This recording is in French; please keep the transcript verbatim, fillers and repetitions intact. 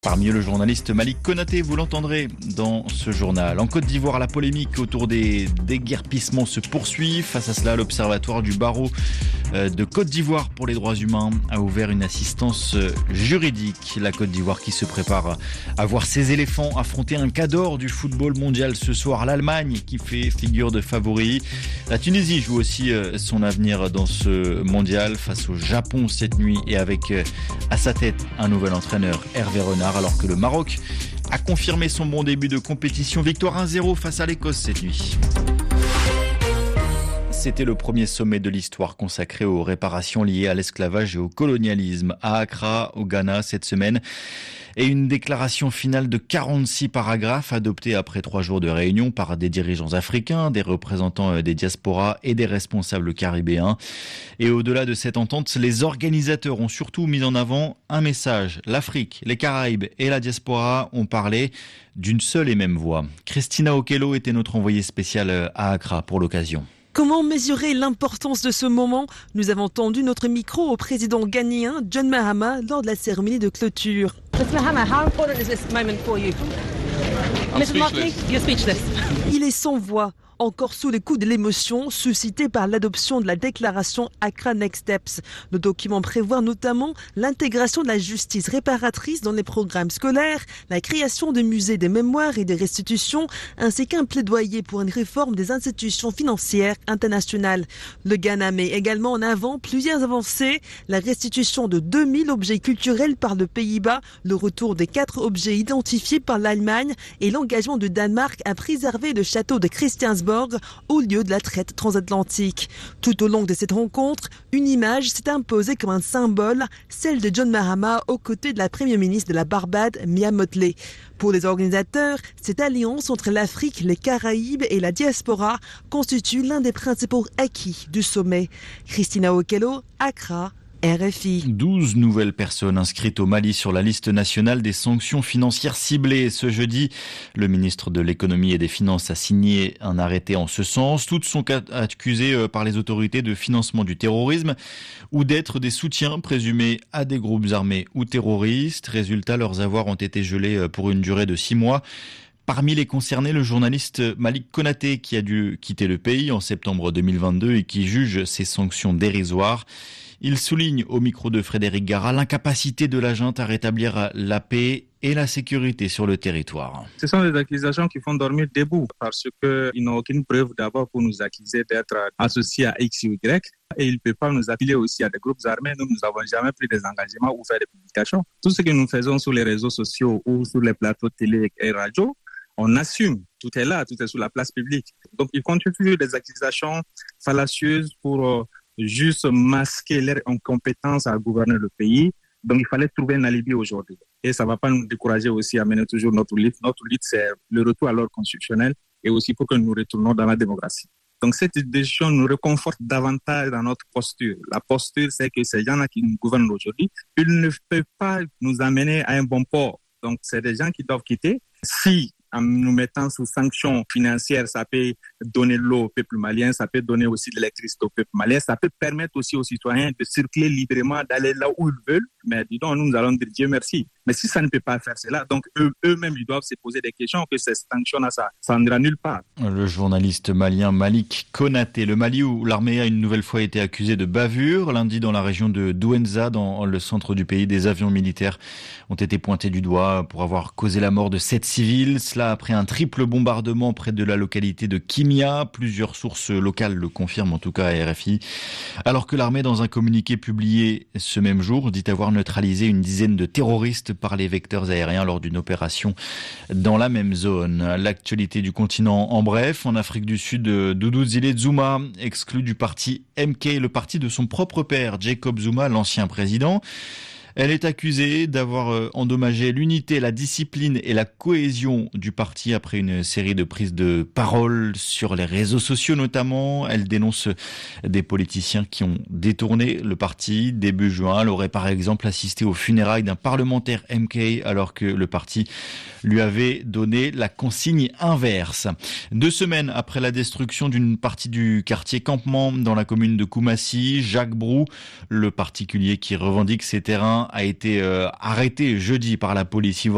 Parmi eux, le journaliste Malik Konaté, vous l'entendrez dans ce journal. En Côte d'Ivoire, la polémique autour des déguerpissements se poursuit. Face à cela, l'Observatoire du barreau de Côte d'Ivoire pour les droits humains a ouvert une assistance juridique. La Côte d'Ivoire qui se prépare à voir ses éléphants affronter un cador du football mondial ce soir. L'Allemagne qui fait figure de favori. La Tunisie joue aussi son avenir dans ce mondial face au Japon cette nuit et avec à sa tête un nouvel entraîneur, Hervé Renard. Alors que le Maroc a confirmé son bon début de compétition. Victoire un zéro face à l'Écosse cette nuit. C'était le premier sommet de l'histoire consacré aux réparations liées à l'esclavage et au colonialisme à Accra, au Ghana, cette semaine. Et une déclaration finale de quarante-six paragraphes adoptée après trois jours de réunion par des dirigeants africains, des représentants des diasporas et des responsables caribéens. Et au-delà de cette entente, les organisateurs ont surtout mis en avant un message. L'Afrique, les Caraïbes et la diaspora ont parlé d'une seule et même voix. Christina Okello était notre envoyée spéciale à Accra pour l'occasion. Comment mesurer l'importance de ce moment? Nous avons tendu notre micro au président ghanéen John Mahama lors de la cérémonie de clôture. Mister Mahama, how important is this moment for you? Mister Martley, you're speechless. Il est sans voix, encore sous les coups de l'émotion suscitée par l'adoption de la déclaration Accra Next Steps. Le document prévoit notamment l'intégration de la justice réparatrice dans les programmes scolaires, la création de musées des mémoires et des restitutions, ainsi qu'un plaidoyer pour une réforme des institutions financières internationales. Le Ghana met également en avant plusieurs avancées, la restitution de deux mille objets culturels par le Pays-Bas, le retour des quatre objets identifiés par l'Allemagne et l'engagement du Danemark à préserver le château de Christiansborg au lieu de la traite transatlantique. Tout au long de cette rencontre, une image s'est imposée comme un symbole, celle de John Mahama aux côtés de la première ministre de la Barbade, Mia Mottley. Pour les organisateurs, cette alliance entre l'Afrique, les Caraïbes et la diaspora constitue l'un des principaux acquis du sommet. Christina Okello, Accra, R F I. douze nouvelles personnes inscrites au Mali sur la liste nationale des sanctions financières ciblées. Ce jeudi, le ministre de l'économie et des finances a signé un arrêté en ce sens. Toutes sont accusées par les autorités de financement du terrorisme ou d'être des soutiens présumés à des groupes armés ou terroristes. Résultat, leurs avoirs ont été gelés pour une durée de six mois. Parmi les concernés, le journaliste Malik Konaté qui a dû quitter le pays en septembre deux mille vingt-deux et qui juge ces sanctions dérisoires. Il souligne au micro de Frédéric Gara l'incapacité de la junte à rétablir la paix et la sécurité sur le territoire. Ce sont des accusations qui font dormir debout parce qu'ils n'ont aucune preuve d'abord pour nous accuser d'être associés à X ou Y et ils ne peuvent pas nous appeler aussi à des groupes armés. Nous, nous n'avons jamais pris des engagements ou fait des publications. Tout ce que nous faisons sur les réseaux sociaux ou sur les plateaux de télé et radio, on assume. Tout est là, tout est sur la place publique. Donc, ils continuent des accusations fallacieuses pour euh, juste masquer leur incompétence à gouverner le pays. Donc, il fallait trouver un alibi aujourd'hui. Et ça ne va pas nous décourager aussi à mener toujours notre lutte. Notre lutte, c'est le retour à l'ordre constitutionnel et aussi pour que nous retournons dans la démocratie. Donc, cette décision nous réconforte davantage dans notre posture. La posture, c'est que ces gens-là qui nous gouvernent aujourd'hui, ils ne peuvent pas nous amener à un bon port. Donc, c'est des gens qui doivent quitter. Si en nous mettant sous sanctions financières, ça peut donner l'eau au peuple malien, ça peut donner aussi de l'électricité au peuple malien, ça peut permettre aussi aux citoyens de circuler librement, d'aller là où ils veulent. Mais dis donc, nous, nous allons dire Dieu merci. Mais si ça ne peut pas faire cela, donc eux, eux-mêmes, ils doivent se poser des questions, que ces sanctions-là, ça, ça n'ira nulle part. Le journaliste malien Malik Konaté. Le Mali où l'armée a une nouvelle fois été accusée de bavure. Lundi, dans la région de Douenza, dans le centre du pays, des avions militaires ont été pointés du doigt pour avoir causé la mort de sept civils. Cela après un triple bombardement près de la localité de Kimia. Plusieurs sources locales le confirment, en tout cas à R F I. Alors que l'armée, dans un communiqué publié ce même jour, dit avoir neutralisé une dizaine de terroristes par les vecteurs aériens lors d'une opération dans la même zone. L'actualité du continent en bref. En Afrique du Sud, Doudou Zile Zuma, exclu du parti M K, le parti de son propre père, Jacob Zuma, l'ancien président. Elle est accusée d'avoir endommagé l'unité, la discipline et la cohésion du parti après une série de prises de parole sur les réseaux sociaux notamment. Elle dénonce des politiciens qui ont détourné le parti. Début juin, elle aurait par exemple assisté aux funérailles d'un parlementaire M K alors que le parti lui avait donné la consigne inverse. Deux semaines après la destruction d'une partie du quartier Campement dans la commune de Koumassi, Jacques Brou, le particulier qui revendique ses terrains, a été euh, arrêté jeudi par la police ivoirienne.